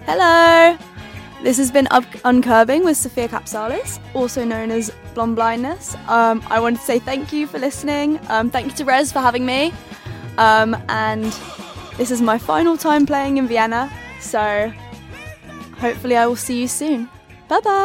Hello! This has been Uncurbing with Sophia Capsalis, also known as Blonde Blindness. I wanted to say thank you for listening. Thank you to Rez for having me. And this is my final time playing in Vienna, so hopefully I will see you soon. Bye-bye!